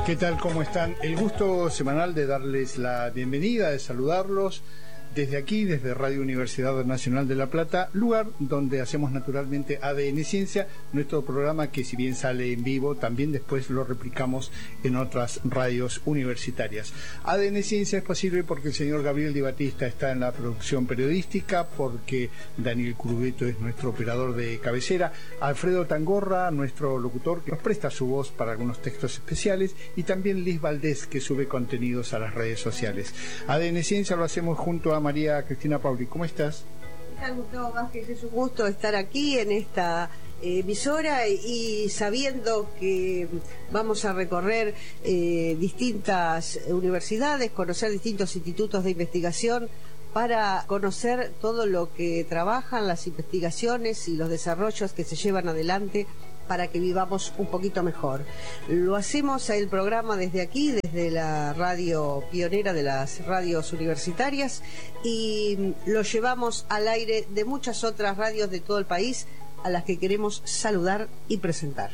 ¿Qué tal? ¿Cómo están? El gusto semanal de darles la bienvenida, de saludarlos desde aquí, desde Radio Universidad Nacional de La Plata, lugar donde hacemos naturalmente ADN Ciencia, nuestro programa que si bien sale en vivo, también después lo replicamos en otras radios universitarias. ADN Ciencia es posible porque el señor Gabriel Di Battista está en la producción periodística, porque Daniel Curubeto es nuestro operador de cabecera, Alfredo Tangorra, nuestro locutor, que nos presta su voz para algunos textos especiales, y también Liz Valdés, que sube contenidos a las redes sociales. ADN Ciencia lo hacemos junto a María Cristina Pauli. ¿Cómo estás? ¿Qué tal, Gustavo Vázquez? Es un gusto estar aquí en esta emisora y sabiendo que vamos a recorrer distintas universidades, conocer distintos institutos de investigación para conocer todo lo que trabajan, las investigaciones y los desarrollos que se llevan adelante para que vivamos un poquito mejor. Lo hacemos el programa desde aquí, desde la radio pionera de las radios universitarias, y lo llevamos al aire de muchas otras radios de todo el país a las que queremos saludar y presentar.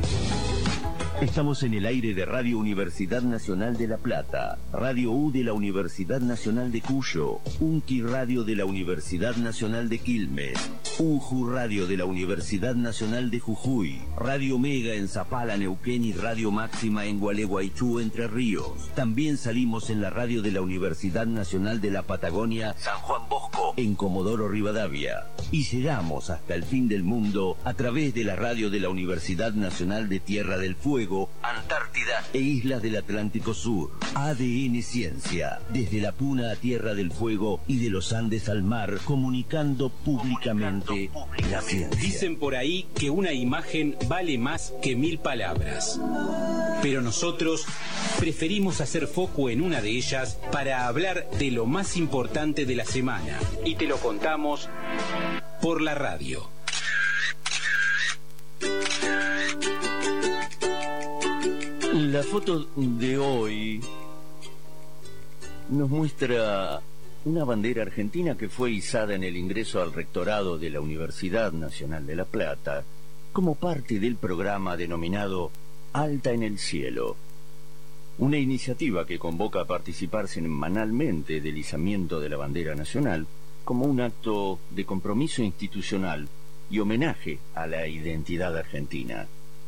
Estamos en el aire de Radio Universidad Nacional de La Plata, Radio U de la Universidad Nacional de Cuyo, UNCI Radio de la Universidad Nacional de Quilmes, UJU Radio de la Universidad Nacional de Jujuy, Radio Mega en Zapala, Neuquén y Radio Máxima en Gualeguaychú, Entre Ríos. También salimos en la radio de la Universidad Nacional de la Patagonia, San Juan Bosco, en Comodoro Rivadavia. Y llegamos hasta el fin del mundo a través de la radio de la Universidad Nacional de Tierra del Fuego, Antártida e Islas del Atlántico Sur. ADN Ciencia, desde la Puna a Tierra del Fuego y de los Andes al mar, comunicando públicamente la ciencia. Dicen por ahí que una imagen vale más que 1000 palabras. Pero nosotros preferimos hacer foco en una de ellas para hablar de lo más importante de la semana. Y te lo contamos por la radio. La foto de hoy nos muestra una bandera argentina que fue izada en el ingreso al rectorado de la Universidad Nacional de La Plata como parte del programa denominado Alta en el Cielo, una iniciativa que convoca a participar semanalmente del izamiento de la bandera nacional como un acto de compromiso institucional y homenaje a la identidad argentina.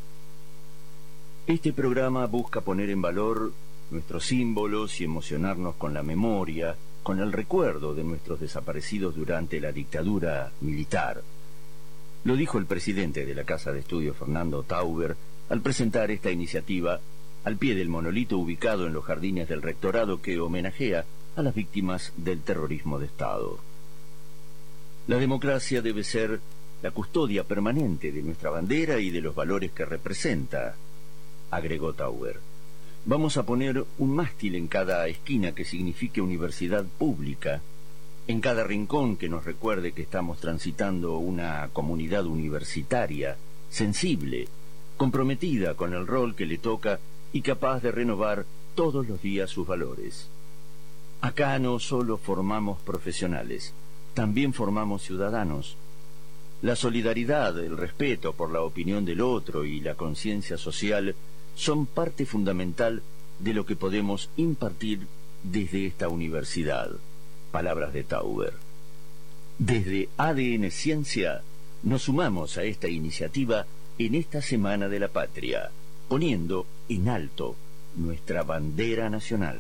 Este programa busca poner en valor nuestros símbolos y emocionarnos con la memoria, con el recuerdo de nuestros desaparecidos durante la dictadura militar. Lo dijo el presidente de la Casa de Estudios, Fernando Tauber, al presentar esta iniciativa al pie del monolito ubicado en los jardines del rectorado que homenajea a las víctimas del terrorismo de Estado. La democracia debe ser la custodia permanente de nuestra bandera y de los valores que representa, agregó Tauber. Vamos a poner un mástil en cada esquina que signifique universidad pública, en cada rincón que nos recuerde que estamos transitando una comunidad universitaria sensible, comprometida con el rol que le toca y capaz de renovar todos los días sus valores. Acá no solo formamos profesionales, también formamos ciudadanos. La solidaridad, el respeto por la opinión del otro y la conciencia social son parte fundamental de lo que podemos impartir desde esta universidad. Palabras de Tauber. Desde ADN Ciencia nos sumamos a esta iniciativa en esta Semana de la Patria, poniendo en alto nuestra bandera nacional.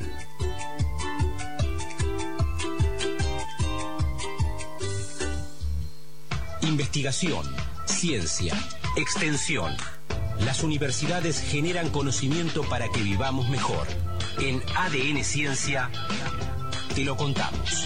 Investigación, ciencia, extensión. Las universidades generan conocimiento para que vivamos mejor. En ADN Ciencia te lo contamos.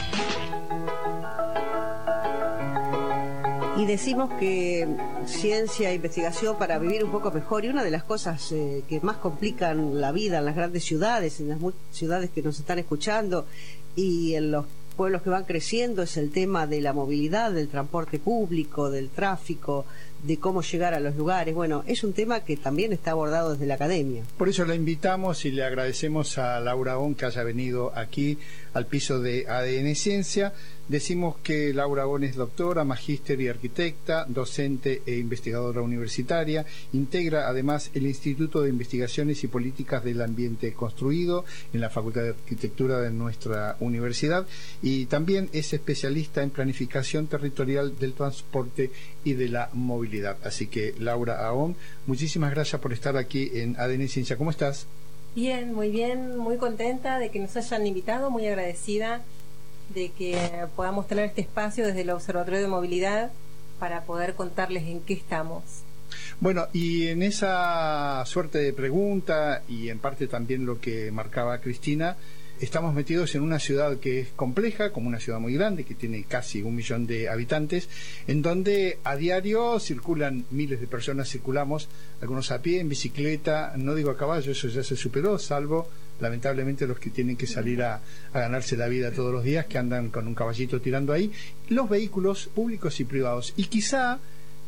Y decimos que ciencia e investigación para vivir un poco mejor, y una de las cosas que más complican la vida en las grandes ciudades, en las ciudades que nos están escuchando y en los pueblos que van creciendo, es el tema de la movilidad, del transporte público, del tráfico, de cómo llegar a los lugares. Bueno, es un tema que también está abordado desde la academia. Por eso la invitamos y le agradecemos a Laura Agón que haya venido aquí al piso de ADN Ciencia. Decimos que Laura Agón es doctora, magíster y arquitecta, docente e investigadora universitaria. Integra además el Instituto de Investigaciones y Políticas del Ambiente Construido en la Facultad de Arquitectura de nuestra universidad, y también es especialista en planificación territorial del transporte y de la movilidad. Así que, Laura Agón, muchísimas gracias por estar aquí en ADN Ciencia. ¿Cómo estás? Bien, muy contenta de que nos hayan invitado, muy agradecida de que podamos tener este espacio desde el Observatorio de Movilidad para poder contarles en qué estamos. Bueno, y en esa suerte de pregunta, y en parte también lo que marcaba Cristina, estamos metidos en una ciudad que es compleja, como una ciudad muy grande, que tiene casi 1 millón de habitantes, en donde a diario circulan miles de personas, circulamos, algunos a pie, en bicicleta, no digo a caballo, eso ya se superó, salvo lamentablemente los que tienen que salir a ganarse la vida todos los días, que andan con un caballito tirando ahí, los vehículos públicos y privados. Y quizá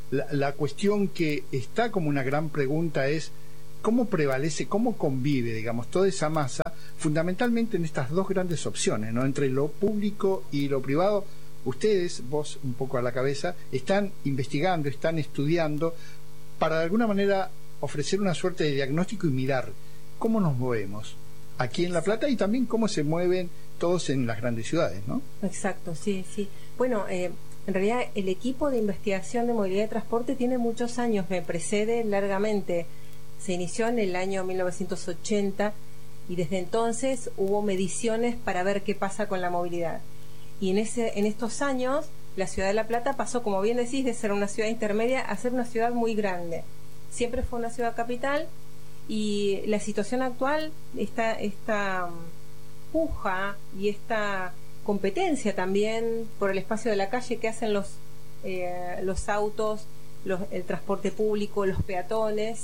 la cuestión que está como una gran pregunta es cómo prevalece, cómo convive, digamos, toda esa masa, fundamentalmente en estas dos grandes opciones, ¿no? Entre lo público y lo privado. Ustedes, vos un poco a la cabeza, están investigando, están estudiando para de alguna manera ofrecer una suerte de diagnóstico y mirar cómo nos movemos aquí en La Plata y también cómo se mueven todos en las grandes ciudades, ¿no? Exacto, sí. Bueno, en realidad el equipo de investigación de movilidad y transporte tiene muchos años, me precede largamente. Se inició en el año 1980 y desde entonces hubo mediciones para ver qué pasa con la movilidad. Y en estos años la ciudad de La Plata pasó, como bien decís, de ser una ciudad intermedia a ser una ciudad muy grande. Siempre fue una ciudad capital, y la situación actual, esta puja y esta competencia también por el espacio de la calle que hacen los autos, el transporte público, los peatones,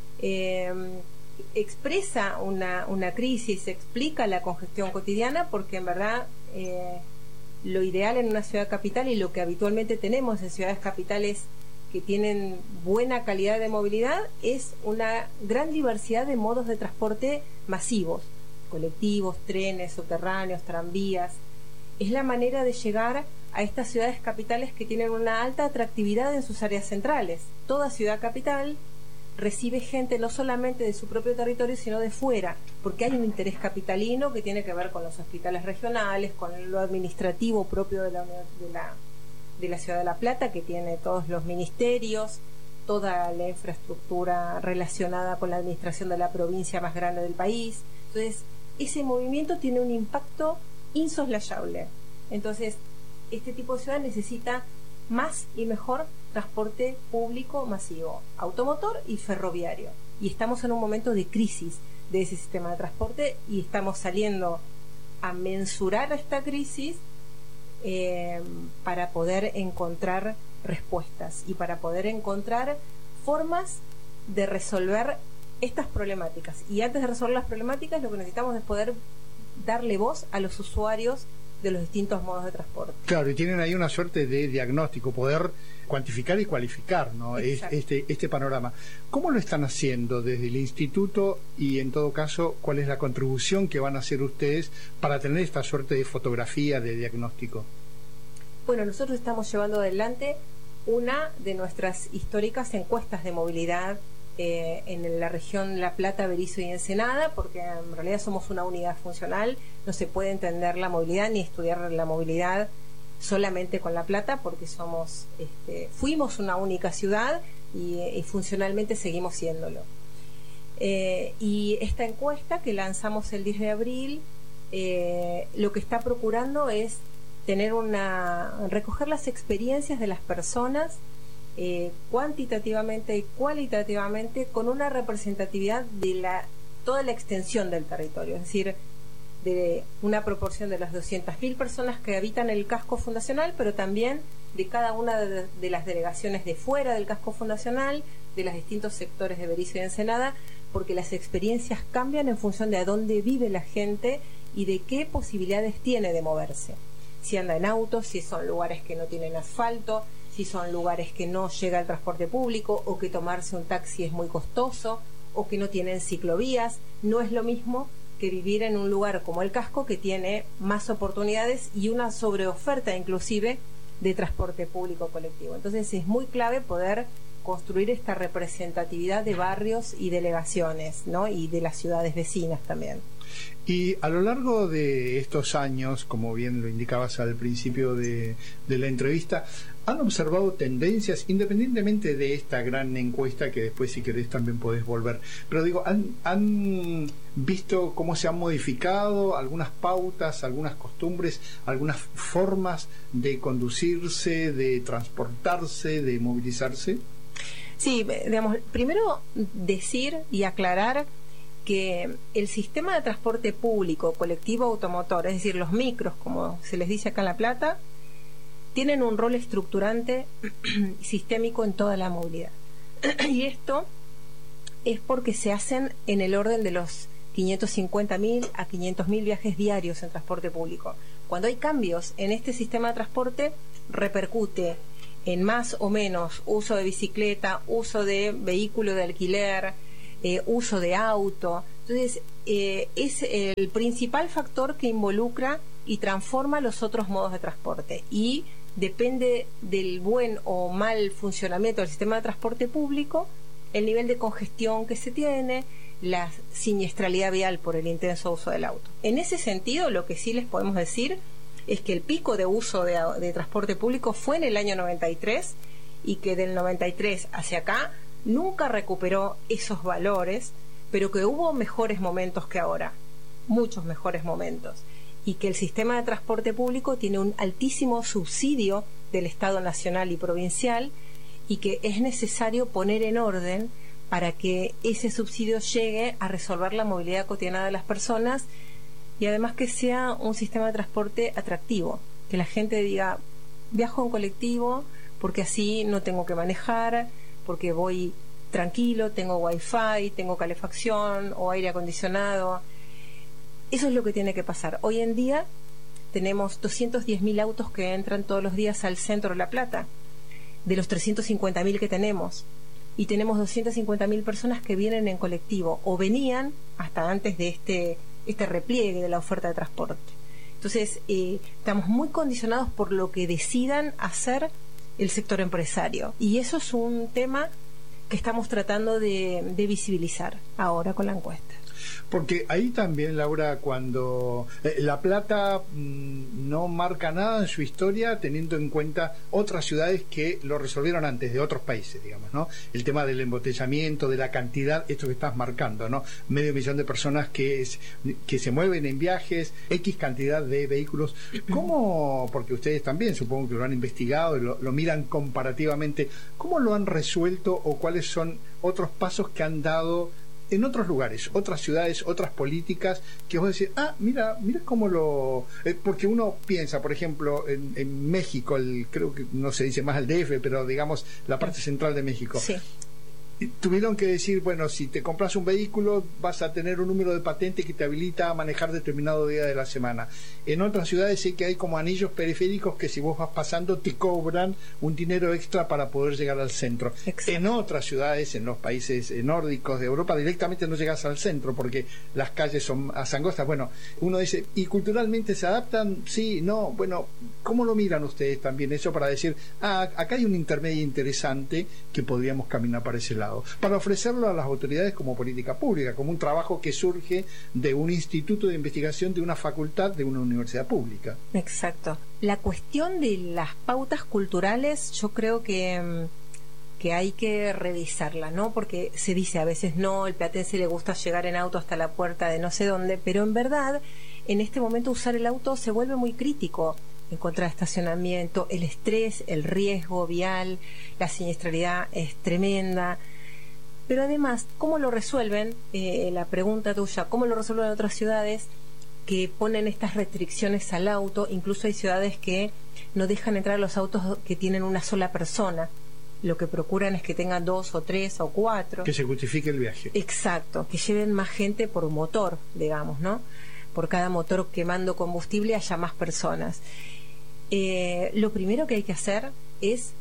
expresa una crisis, explica la congestión cotidiana, porque en verdad lo ideal en una ciudad capital y lo que habitualmente tenemos en ciudades capitales que tienen buena calidad de movilidad es una gran diversidad de modos de transporte masivos, colectivos, trenes, subterráneos, tranvías. Es la manera de llegar a estas ciudades capitales que tienen una alta atractividad en sus áreas centrales. Toda ciudad capital recibe gente no solamente de su propio territorio, sino de fuera, porque hay un interés capitalino que tiene que ver con los hospitales regionales, con lo administrativo propio de la ciudad de La Plata, que tiene todos los ministerios, toda la infraestructura relacionada con la administración de la provincia más grande del país. Entonces, ese movimiento tiene un impacto insoslayable. Entonces, este tipo de ciudad necesita más y mejor transporte público masivo, automotor y ferroviario. Y estamos en un momento de crisis de ese sistema de transporte y estamos saliendo a mensurar esta crisis para poder encontrar respuestas y para poder encontrar formas de resolver estas problemáticas. Y antes de resolver las problemáticas, lo que necesitamos es poder darle voz a los usuarios de los distintos modos de transporte. Claro, y tienen ahí una suerte de diagnóstico, poder cuantificar y cualificar, ¿no? Este panorama. ¿Cómo lo están haciendo desde el instituto y, en todo caso, cuál es la contribución que van a hacer ustedes para tener esta suerte de fotografía, de diagnóstico? Bueno, nosotros estamos llevando adelante una de nuestras históricas encuestas de movilidad en la región La Plata, Berisso y Ensenada, porque en realidad somos una unidad funcional. No se puede entender la movilidad ni estudiar la movilidad solamente con La Plata, porque fuimos una única ciudad y funcionalmente seguimos siéndolo. Y esta encuesta que lanzamos el 10 de abril lo que está procurando es recoger las experiencias de las personas cuantitativamente y cualitativamente, con una representatividad de toda la extensión del territorio, es decir, de una proporción de las 200.000 personas que habitan el casco fundacional, pero también de cada una de las delegaciones de fuera del casco fundacional, de los distintos sectores de Berisso y Ensenada, porque las experiencias cambian en función de a dónde vive la gente y de qué posibilidades tiene de moverse. Si anda en auto, si son lugares que no tienen asfalto, si son lugares que no llega el transporte público, o que tomarse un taxi es muy costoso, o que no tienen ciclovías. No es lo mismo que vivir en un lugar como el Casco, que tiene más oportunidades y una sobreoferta inclusive de transporte público colectivo. Entonces es muy clave poder construir esta representatividad de barrios y delegaciones, ¿no? Y de las ciudades vecinas también. Y a lo largo de estos años, como bien lo indicabas al principio de la entrevista, ¿han observado tendencias, independientemente de esta gran encuesta, que después si querés también podés volver? Pero digo, ¿han visto cómo se han modificado algunas pautas, algunas costumbres, algunas formas de conducirse, de transportarse, de movilizarse? Sí, digamos, primero decir y aclarar que el sistema de transporte público, colectivo, automotor, es decir, los micros, como se les dice acá en La Plata, tienen un rol estructurante sistémico en toda la movilidad. Y esto es porque se hacen en el orden de los 550.000 a 500.000 viajes diarios en transporte público. Cuando hay cambios en este sistema de transporte, repercute en más o menos uso de bicicleta, uso de vehículo de alquiler, uso de auto. Entonces, es el principal factor que involucra y transforma los otros modos de transporte. Y depende del buen o mal funcionamiento del sistema de transporte público, el nivel de congestión que se tiene, la siniestralidad vial por el intenso uso del auto. En ese sentido, lo que sí les podemos decir es que el pico de uso de transporte público fue en el año 93, y que del 93 hacia acá nunca recuperó esos valores, pero que hubo mejores momentos que ahora, muchos mejores momentos, y que el sistema de transporte público tiene un altísimo subsidio del Estado nacional y provincial, y que es necesario poner en orden para que ese subsidio llegue a resolver la movilidad cotidiana de las personas, y además que sea un sistema de transporte atractivo, que la gente diga, viajo en colectivo porque así no tengo que manejar, porque voy tranquilo, tengo wifi, tengo calefacción o aire acondicionado. Eso es lo que tiene que pasar. Hoy en día tenemos 210.000 autos que entran todos los días al centro de La Plata, de los 350.000 que tenemos, y tenemos 250.000 personas que vienen en colectivo o venían hasta antes de este repliegue de la oferta de transporte. Entonces, estamos muy condicionados por lo que decidan hacer el sector empresario, y eso es un tema que estamos tratando de visibilizar ahora con la encuesta. Porque ahí también, Laura, cuando La Plata no marca nada en su historia, teniendo en cuenta otras ciudades que lo resolvieron antes, de otros países, digamos, ¿no? El tema del embotellamiento, de la cantidad, esto que estás marcando, ¿no? 500.000 de personas que se mueven en viajes, X cantidad de vehículos. ¿Cómo? Porque ustedes también supongo que lo han investigado y lo miran comparativamente. ¿Cómo lo han resuelto, o cuáles son otros pasos que han dado en otros lugares, otras ciudades, otras políticas, que vos decís, mira cómo lo... porque uno piensa, por ejemplo, en México, creo que no se dice más el DF, pero digamos la parte central de México. Sí. Tuvieron que decir, bueno, si te compras un vehículo vas a tener un número de patente que te habilita a manejar determinado día de la semana. En otras ciudades sé que hay como anillos periféricos que si vos vas pasando te cobran un dinero extra para poder llegar al centro. Exacto. En otras ciudades, en los países nórdicos de Europa, directamente no llegas al centro porque las calles son más angostas. Bueno, uno dice, ¿y culturalmente se adaptan? Sí, no, bueno, ¿cómo lo miran ustedes también eso para decir, acá hay un intermedio interesante que podríamos caminar para ese lado? Para ofrecerlo a las autoridades como política pública, como un trabajo que surge de un instituto de investigación, de una facultad, de una universidad pública. Exacto. La cuestión de las pautas culturales, yo creo que hay que revisarla, ¿no? Porque se dice a veces, no, el platense le gusta llegar en auto hasta la puerta de no sé dónde, pero en verdad, en este momento usar el auto se vuelve muy crítico. En contra de estacionamiento, el estrés, el riesgo vial, la siniestralidad es tremenda. Pero además, ¿cómo lo resuelven? La pregunta tuya, ¿cómo lo resuelven en otras ciudades que ponen estas restricciones al auto? Incluso hay ciudades que no dejan entrar los autos que tienen una sola persona. Lo que procuran es que tengan 2 o 3 o 4. Que se justifique el viaje. Exacto, que lleven más gente por motor, digamos, ¿no? Por cada motor quemando combustible haya más personas. Lo primero que hay que hacer es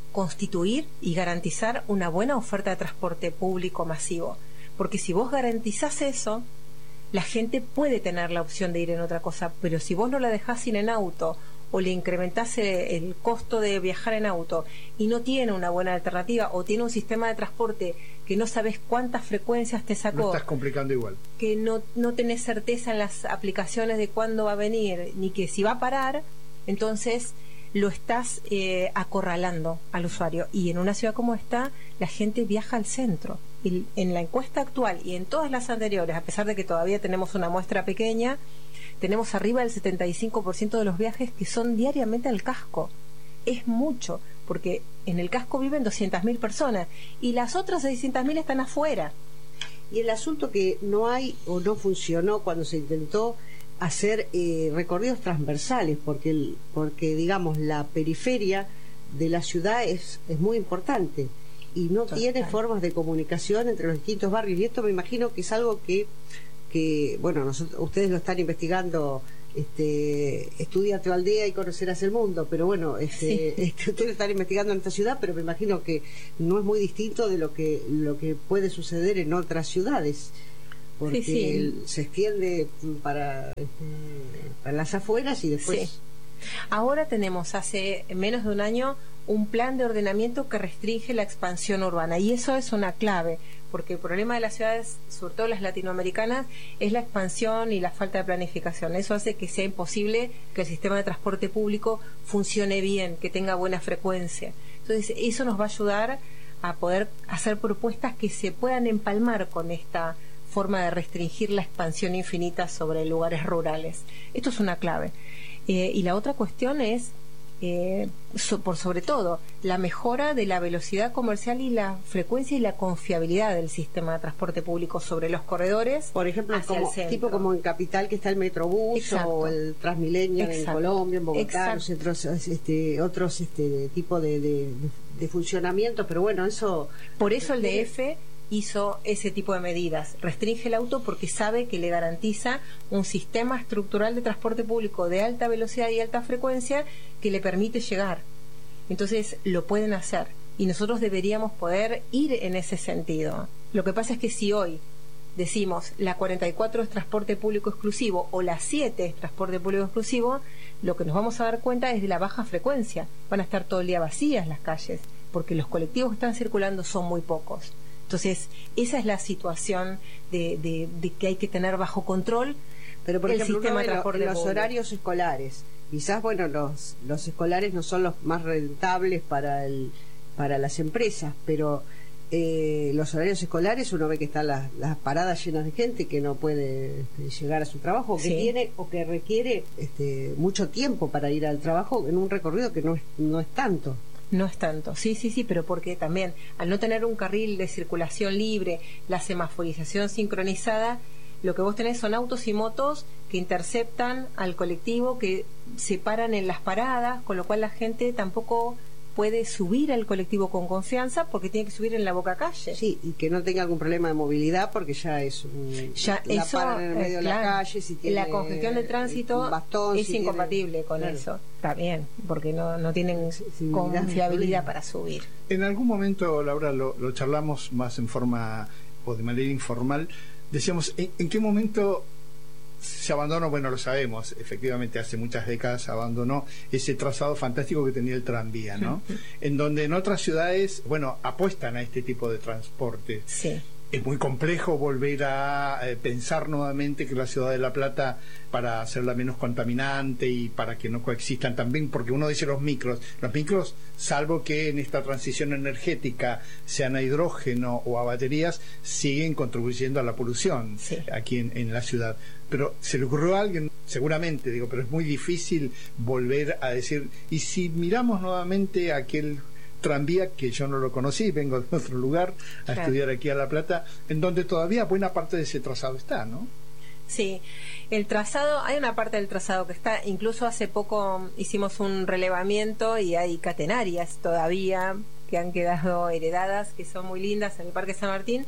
constituir y garantizar una buena oferta de transporte público masivo. Porque si vos garantizás eso, la gente puede tener la opción de ir en otra cosa, pero si vos no la dejás ir en auto o le incrementás el costo de viajar en auto y no tiene una buena alternativa o tiene un sistema de transporte que no sabes cuántas frecuencias te sacó, lo estás complicando igual, que no tenés certeza en las aplicaciones de cuándo va a venir ni que si va a parar, entonces lo estás acorralando al usuario. Y en una ciudad como esta, la gente viaja al centro. Y en la encuesta actual y en todas las anteriores, a pesar de que todavía tenemos una muestra pequeña, tenemos arriba del 75% de los viajes que son diariamente al casco. Es mucho, porque en el casco viven 200.000 personas y las otras 600.000 están afuera. Y el asunto que no hay o no funcionó cuando se intentó hacer recorridos transversales, porque digamos la periferia de la ciudad es muy importante y no tiene formas de comunicación entre los distintos barrios, y esto me imagino que es algo que bueno, ustedes lo están investigando, estudia tu aldea y conocerás el mundo, pero bueno, ustedes lo están investigando en esta ciudad, pero me imagino que no es muy distinto de lo que puede suceder en otras ciudades, porque se extiende para las afueras y después... Sí. Ahora tenemos, hace menos de un año, un plan de ordenamiento que restringe la expansión urbana, y eso es una clave, porque el problema de las ciudades, sobre todo las latinoamericanas, es la expansión y la falta de planificación. Eso hace que sea imposible que el sistema de transporte público funcione bien, que tenga buena frecuencia. Entonces, eso nos va a ayudar a poder hacer propuestas que se puedan empalmar con esta forma de restringir la expansión infinita sobre lugares rurales. Esto es una clave. Y la otra cuestión es, por sobre todo, la mejora de la velocidad comercial y la frecuencia y la confiabilidad del sistema de transporte público sobre los corredores. Por ejemplo, tipo como en Capital, que está el Metrobús. Exacto. O el Transmilenio. Exacto. En Colombia, en Bogotá, otros tipo de funcionamiento, pero bueno, eso... Por eso el DF hizo ese tipo de medidas, restringe el auto porque sabe que le garantiza un sistema estructural de transporte público de alta velocidad y alta frecuencia que le permite llegar. Entonces lo pueden hacer y nosotros deberíamos poder ir en ese sentido. Lo que pasa es que si hoy decimos la 44 es transporte público exclusivo o la 7 es transporte público exclusivo, lo que nos vamos a dar cuenta es de la baja frecuencia. Van a estar todo el día vacías las calles porque los colectivos que están circulando son muy pocos. Entonces, esa es la situación de que hay que tener bajo control. Pero, por ejemplo, sistema de transporte los horarios escolares. Quizás, bueno, los escolares no son los más rentables para las empresas, pero los horarios escolares uno ve que están las paradas llenas de gente que no puede llegar a su trabajo, que tiene o que requiere mucho tiempo para ir al trabajo en un recorrido que no es tanto. No es tanto, sí, pero porque también al no tener un carril de circulación libre, la semaforización sincronizada, lo que vos tenés son autos y motos que interceptan al colectivo, que se paran en las paradas, con lo cual la gente tampoco puede subir al colectivo con confianza porque tiene que subir en la boca calle. Sí, y que no tenga algún problema de movilidad porque ya es la paran en el medio de la calle. Si tiene la congestión de tránsito bastón, es incompatible con eso. Está bien, porque no tienen confiabilidad para subir. En algún momento, Laura, lo charlamos más en forma o de manera informal. Decíamos, ¿en qué momento se abandonó? Bueno, lo sabemos, efectivamente hace muchas décadas se abandonó ese trazado fantástico que tenía el tranvía, ¿no? En donde en otras ciudades, bueno, apuestan a este tipo de transporte. Sí. Es muy complejo volver a pensar nuevamente que la ciudad de La Plata, para hacerla menos contaminante y para que no coexistan también, porque uno dice los micros, salvo que en esta transición energética sean a hidrógeno o a baterías, siguen contribuyendo a la polución aquí en la ciudad. Pero se le ocurrió a alguien, seguramente, pero es muy difícil volver a decir, y si miramos nuevamente aquel tranvía, que yo no lo conocí, vengo de otro lugar a estudiar aquí a La Plata, en donde todavía buena parte de ese trazado está, ¿no? Sí, el trazado, hay una parte del trazado que está, incluso hace poco hicimos un relevamiento y hay catenarias todavía que han quedado heredadas, que son muy lindas en el Parque San Martín.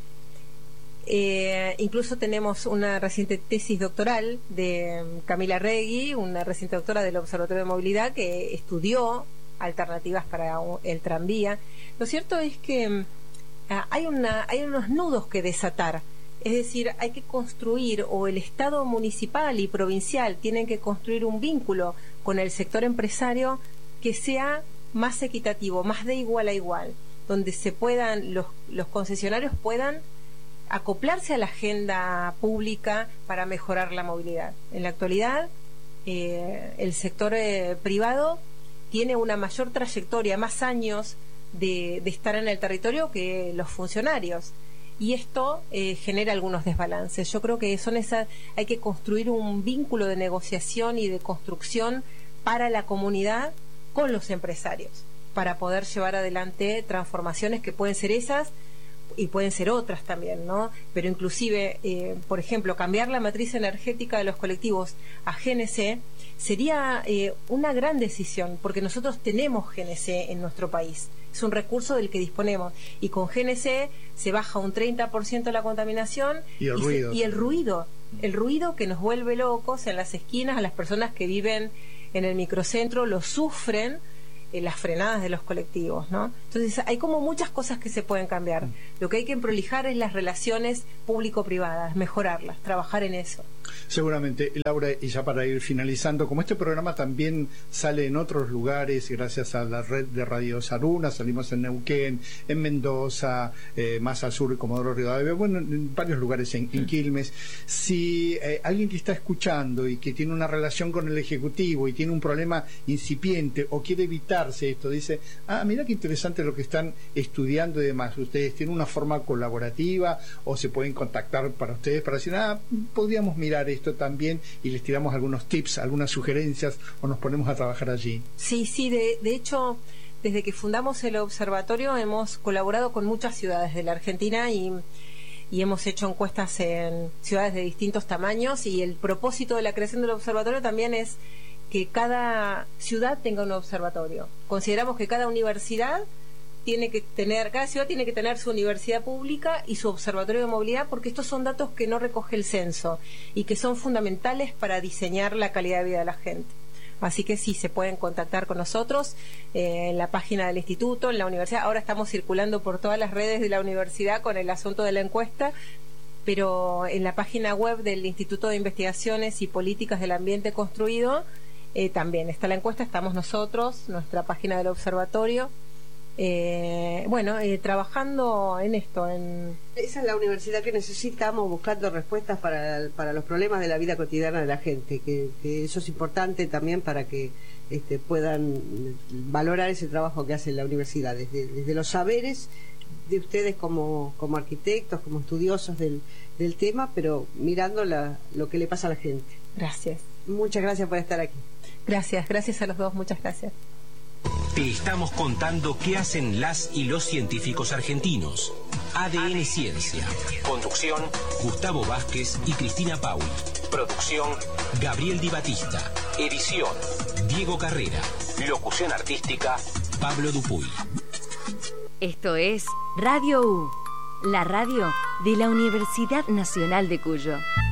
Incluso tenemos una reciente tesis doctoral de Camila Regui, una reciente doctora del Observatorio de Movilidad, que estudió alternativas para el tranvía. Lo cierto es que hay unos nudos que desatar. Es decir, hay que construir, o el Estado municipal y provincial tienen que construir un vínculo con el sector empresario que sea más equitativo, más de igual a igual, donde se puedan los concesionarios puedan acoplarse a la agenda pública para mejorar la movilidad. En la actualidad, el sector privado tiene una mayor trayectoria, más años de estar en el territorio que los funcionarios. Y esto genera algunos desbalances. Yo creo que hay que construir un vínculo de negociación y de construcción para la comunidad con los empresarios, para poder llevar adelante transformaciones que pueden ser esas y pueden ser otras también, ¿no? Pero inclusive, por ejemplo, cambiar la matriz energética de los colectivos a GNC sería una gran decisión, porque nosotros tenemos GNC en nuestro país. Es un recurso del que disponemos, y con GNC se baja un 30% la contaminación y el ruido que nos vuelve locos en las esquinas. A las personas que viven en el microcentro lo sufren las frenadas de los colectivos, ¿no? Entonces hay como muchas cosas que se pueden cambiar. Lo que hay que prolijar es las relaciones público-privadas, mejorarlas, trabajar en eso. Seguramente, Laura, y ya para ir finalizando, como este programa también sale en otros lugares, gracias a la red de Radio Saruna, salimos en Neuquén, en Mendoza, más al sur, Comodoro Rivadavia, bueno, en varios lugares en Quilmes. Si alguien que está escuchando y que tiene una relación con el Ejecutivo y tiene un problema incipiente o quiere evitarse esto, dice, mira qué interesante lo que están estudiando y demás, ustedes tienen una forma colaborativa o se pueden contactar para ustedes para decir, podríamos mirar esto también, y les tiramos algunos tips, algunas sugerencias, o nos ponemos a trabajar allí. Sí, de hecho, desde que fundamos el observatorio hemos colaborado con muchas ciudades de la Argentina y hemos hecho encuestas en ciudades de distintos tamaños, y el propósito de la creación del observatorio también es que cada ciudad tenga un observatorio. Consideramos que cada ciudad tiene que tener su universidad pública y su observatorio de movilidad, porque estos son datos que no recoge el censo y que son fundamentales para diseñar la calidad de vida de la gente. Así que sí, se pueden contactar con nosotros en la página del instituto, en la universidad. Ahora estamos circulando por todas las redes de la universidad con el asunto de la encuesta, pero en la página web del Instituto de Investigaciones y Políticas del Ambiente Construido también está la encuesta, estamos nosotros, nuestra página del observatorio. Trabajando en esto. Esa es la universidad que necesitamos, buscando respuestas para los problemas de la vida cotidiana de la gente, que eso es importante también para que puedan valorar ese trabajo que hace la universidad, desde los saberes de ustedes como arquitectos, como estudiosos del tema, pero mirando lo que le pasa a la gente. Gracias. Muchas gracias por estar aquí. Gracias a los dos, muchas gracias. Te estamos contando qué hacen las y los científicos argentinos. ADN Ciencia. Conducción, Gustavo Vázquez y Cristina Paui. Producción, Gabriel Di Battista. Edición, Diego Carrera. Locución artística, Pablo Dupuy. Esto es Radio U, la radio de la Universidad Nacional de Cuyo.